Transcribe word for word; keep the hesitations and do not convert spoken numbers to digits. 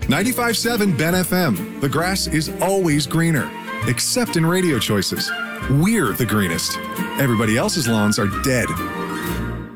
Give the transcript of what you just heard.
ninety-five point seven Ben F M. The grass is always greener, except in Radio Choices. We're the greenest. Everybody else's lawns are dead.